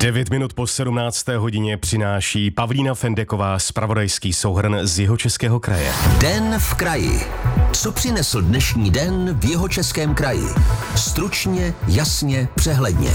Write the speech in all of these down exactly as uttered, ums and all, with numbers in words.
Devět minut po sedmnácté hodině přináší Pavlína Fendeková zpravodajský souhrn z Jihočeského kraje. Den v kraji. Co přinesl dnešní den v Jihočeském kraji? Stručně, jasně, přehledně.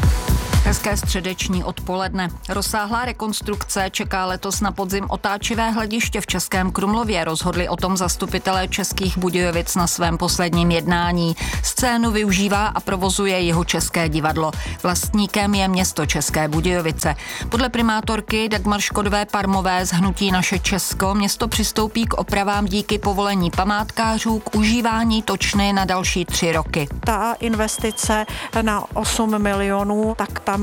Hezké středeční odpoledne. Rozsáhlá rekonstrukce čeká letos na podzim otáčivé hlediště v Českém Krumlově. Rozhodli o tom zastupitelé Českých Budějovic na svém posledním jednání. Scénu využívá a provozuje Jihočeské divadlo. Vlastníkem je město České Budějovice. Podle primátorky Dagmar Škodové-Parmové z hnutí Naše Česko město přistoupí k opravám díky povolení památkářů k užívání točny na další tři roky. Ta investice na osm milionů, tak tam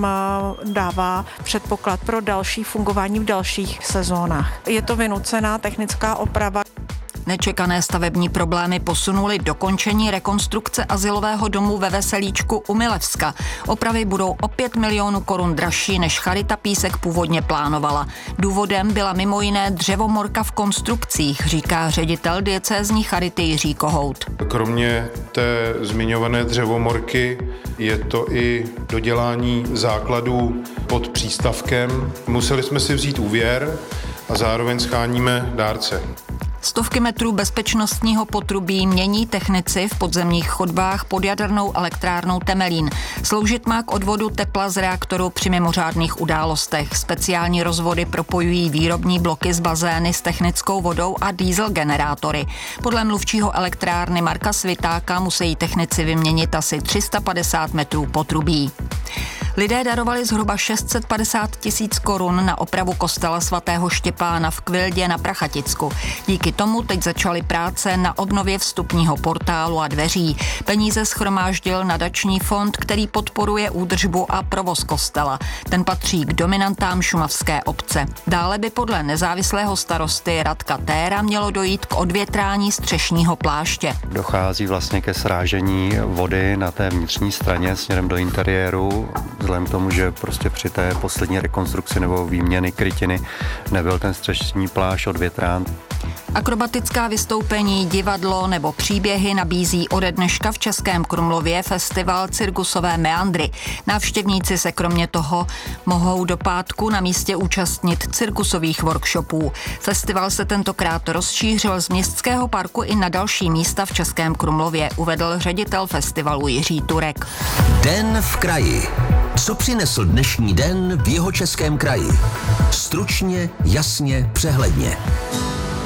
dává předpoklad pro další fungování v dalších sezónách. Je to vynucená technická oprava. Nečekané stavební problémy posunuly dokončení rekonstrukce azylového domu ve Veselíčku u Milevska. Opravy budou o pět milionů korun dražší, než Charita Písek původně plánovala. Důvodem byla mimo jiné dřevomorka v konstrukcích, říká ředitel diecézní Charity Jiří Kohout. Kromě té zmiňované dřevomorky je to i dodělání základů pod přístavkem. Museli jsme si vzít úvěr a zároveň scháníme dárce. Stovky metrů bezpečnostního potrubí mění technici v podzemních chodbách pod jadernou elektrárnou Temelín. Sloužit má k odvodu tepla z reaktoru při mimořádných událostech. Speciální rozvody propojují výrobní bloky z bazény s technickou vodou a diesel generátory. Podle mluvčího elektrárny Marka Svitáka musí technici vyměnit asi tři sta padesát metrů potrubí. Lidé darovali zhruba šest set padesát tisíc korun na opravu kostela svatého Štěpána v Kvildě na Prachaticku. Díky tomu teď začaly práce na obnově vstupního portálu a dveří. Peníze shromáždil nadační fond, který podporuje údržbu a provoz kostela. Ten patří k dominantám šumavské obce. Dále by podle nezávislého starosty Radka Téra mělo dojít k odvětrání střešního pláště. Dochází vlastně ke srážení vody na té vnitřní straně směrem do interiéru. Vzhledem k tomu, že prostě při té poslední rekonstrukci nebo výměny krytiny nebyl ten střešní plášť odvětrán. Akrobatická vystoupení, divadlo nebo příběhy nabízí ode dneška v Českém Krumlově festival Cirkusové meandry. Návštěvníci se kromě toho mohou do pátku na místě účastnit cirkusových workshopů. Festival se tentokrát rozšířil z městského parku i na další místa v Českém Krumlově, uvedl ředitel festivalu Jiří Turek. Den v kraji. Co přinesl dnešní den v Jihočeském kraji? Stručně, jasně, přehledně.